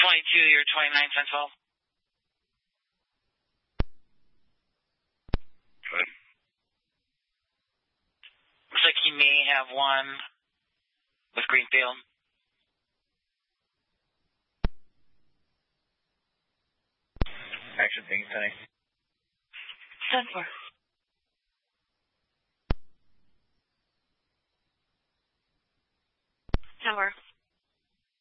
22, you're 29 Central. Good. Looks like he may have one with Greenfield. Action, things, Tony. 10-4. Tower.